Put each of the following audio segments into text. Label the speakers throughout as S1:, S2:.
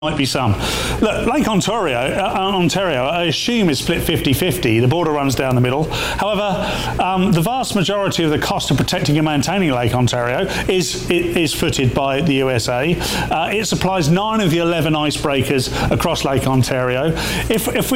S1: might be some. Look, Lake Ontario, I assume is split 50-50. The border runs down the middle. However, the vast majority of the cost of protecting and maintaining Lake Ontario is footed by the USA. It supplies 9 of the 11 icebreakers across Lake Ontario. If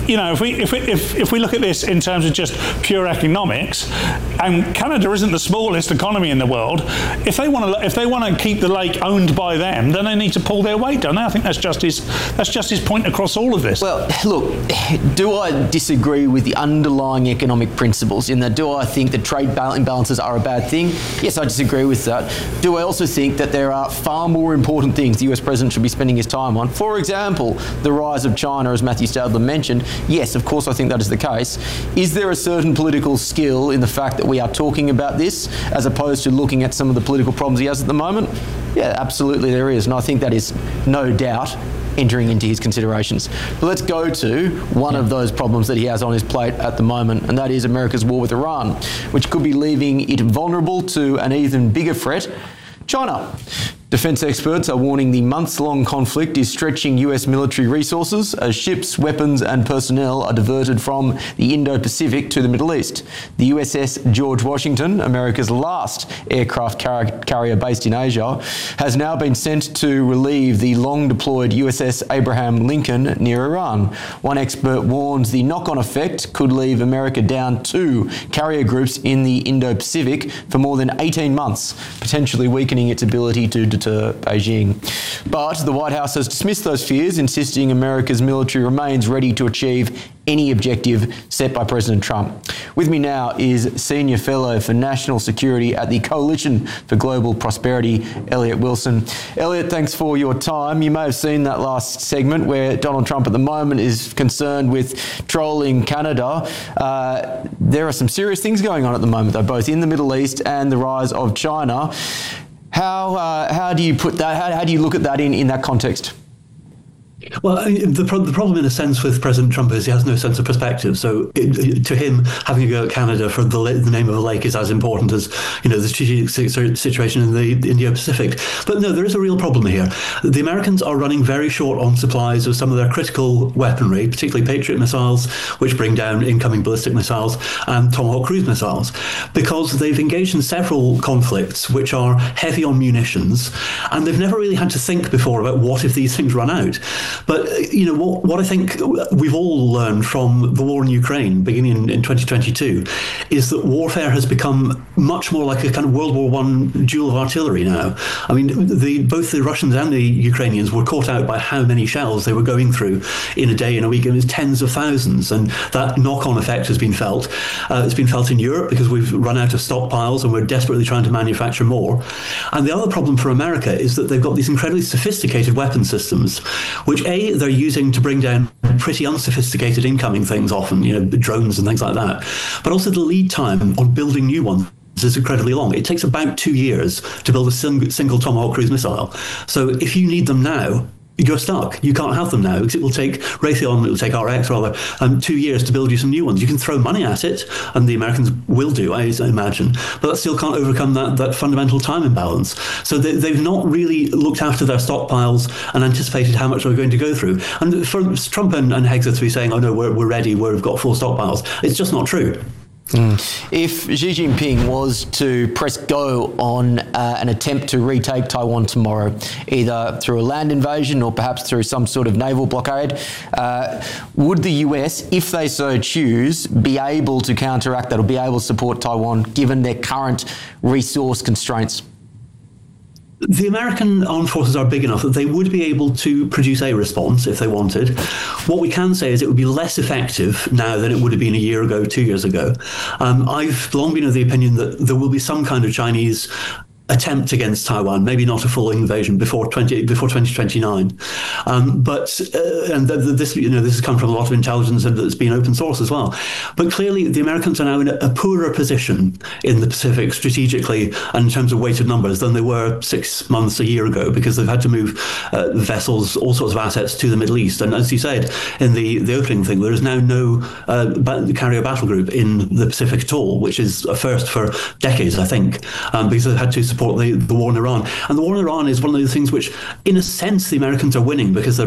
S1: we look at this in terms of just pure economics, and Canada isn't the smallest economy in the world, if they want to keep the lake owned by them, then they need to pull their weight, don't they? I think that's just his point across all of this.
S2: Well, look, do I disagree with the underlying economic principles in that? Do I think that trade imbalances are a bad thing? Yes, I disagree with that. Do I also think that there are far more important things the US president should be spending his time on? For example, the rise of China, as Matthew Stadler mentioned. Yes, of course I think that is the case. Is there a certain political skill in the fact that we are talking about this as opposed to looking at some of the political problems he has at the moment? Yeah, absolutely there is, and I think that is no doubt entering into his considerations. But let's go to one of those problems that he has on his plate at the moment, and that is America's war with Iran, which could be leaving it vulnerable to an even bigger threat, China. Defence experts are warning the months-long conflict is stretching US military resources as ships, weapons and personnel are diverted from the Indo-Pacific to the Middle East. The USS George Washington, America's last aircraft carrier based in Asia, has now been sent to relieve the long-deployed USS Abraham Lincoln near Iran. One expert warns the knock-on effect could leave America down 2 carrier groups in the Indo-Pacific for more than 18 months, potentially weakening its ability to deter Beijing. But the White House has dismissed those fears, insisting America's military remains ready to achieve any objective set by President Trump. With me now is Senior Fellow for National Security at the Coalition for Global Prosperity, Elliot Wilson. Elliot, thanks for your time. You may have seen that last segment where Donald Trump at the moment is concerned with trolling Canada. There are some serious things going on at the moment, though, both in the Middle East and the rise of China. How do you put that? How do you look at that in that context?
S3: Well, the problem in a sense with President Trump is he has no sense of perspective. So to him, having a go at Canada for the name of a lake is as important as, the strategic situation in the Indo-Pacific. But no, there is a real problem here. The Americans are running very short on supplies of some of their critical weaponry, particularly Patriot missiles, which bring down incoming ballistic missiles, and Tomahawk cruise missiles, because they've engaged in several conflicts which are heavy on munitions, and they've never really had to think before about what if these things run out. But, what I think we've all learned from the war in Ukraine beginning in 2022 is that warfare has become much more like a kind of World War I duel of artillery now. I mean, both the Russians and the Ukrainians were caught out by how many shells they were going through in a day, in a week. It was tens of thousands, and that knock-on effect has been felt. It's been felt in Europe because we've run out of stockpiles and we're desperately trying to manufacture more. And the other problem for America is that they've got these incredibly sophisticated weapon systems, which they're using to bring down pretty unsophisticated incoming things often, drones and things like that. But also the lead time on building new ones is incredibly long. It takes about 2 years to build a single Tomahawk cruise missile. So if you need them now, you're stuck. You can't have them now because it will take Raytheon, it will take RX rather, 2 years to build you some new ones. You can throw money at it, and the Americans will do, I imagine, but that still can't overcome that fundamental time imbalance. So they've not really looked after their stockpiles and anticipated how much we're going to go through. And for Trump and Hegseth to be saying, oh no, we're ready, we've got full stockpiles, it's just not true.
S2: If Xi Jinping was to press go on an attempt to retake Taiwan tomorrow, either through a land invasion or perhaps through some sort of naval blockade, would the US, if they so choose, be able to counteract that or be able to support Taiwan given their current resource constraints?
S3: The American armed forces are big enough that they would be able to produce a response if they wanted. What we can say is it would be less effective now than it would have been a year ago, 2 years ago. I've long been of the opinion that there will be some kind of Chinese attempt against Taiwan, maybe not a full invasion before 2029. This has come from a lot of intelligence and it's been open source as well. But clearly the Americans are now in a poorer position in the Pacific strategically and in terms of weighted numbers than they were 6 months, a year ago, because they've had to move vessels, all sorts of assets to the Middle East. And as you said in the opening thing, there is now no carrier battle group in the Pacific at all, which is a first for decades, I think, because they've had to support the war in Iran. And the war in Iran is one of those things which, in a sense, the Americans are winning because they're